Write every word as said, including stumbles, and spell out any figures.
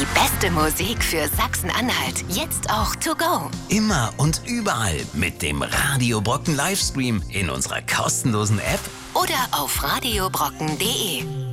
beste Musik für Sachsen-Anhalt, jetzt auch to go. Immer und überall mit dem Radio Brocken Livestream in unserer kostenlosen App oder auf radiobrocken punkt de.